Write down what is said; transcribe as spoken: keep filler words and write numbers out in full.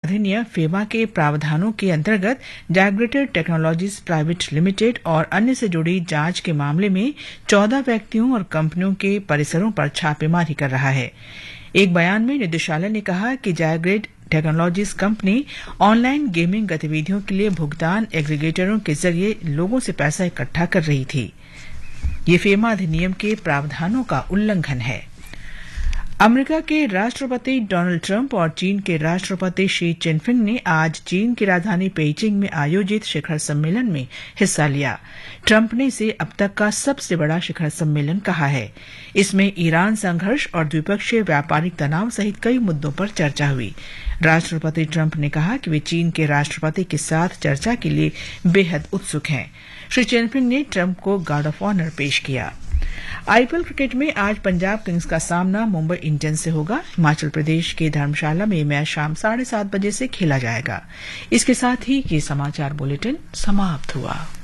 अधिनियम फेमा के प्रावधानों के अंतर्गत जाइग्रेटेड टेक्नोलॉजीज प्राइवेट लिमिटेड और अन्य से जुड़ी जांच के मामले में चौदह व्यक्तियों और कंपनियों के परिसरों पर छापेमारी कर रहा है। एक बयान में निदेशालय ने कहा कि जाइग्रेड टेक्नोलॉजीज कंपनी ऑनलाइन गेमिंग गतिविधियों के लिए भुगतान एग्रीगेटरों के जरिए लोगों से पैसा इकट्ठा कर रही थी। ये फेमा अधिनियम के प्रावधानों का उल्लंघन है। अमेरिका के राष्ट्रपति डोनाल्ड ट्रंप और चीन के राष्ट्रपति शी जिनपिंग ने आज चीन की राजधानी पेइचिंग में आयोजित शिखर सम्मेलन में हिस्सा लिया। ट्रंप ने इसे अब तक का सबसे बड़ा शिखर सम्मेलन कहा है। इसमें ईरान संघर्ष और द्विपक्षीय व्यापारिक तनाव सहित कई मुद्दों पर चर्चा हुई। राष्ट्रपति ट्रंप ने कहा कि वे चीन के राष्ट्रपति के साथ चर्चा के लिए बेहद उत्सुक हैं। श्री जिनपिंग ने ट्रंप को गार्ड ऑफ ऑनर पेश किया। आईपीएल क्रिकेट में आज पंजाब किंग्स का सामना मुंबई इंडियंस से होगा। हिमाचल प्रदेश के धर्मशाला में मैच शाम साढ़े सात बजे से खेला जाएगा। इसके साथ ही ये समाचार बुलेटिन समाप्त हुआ।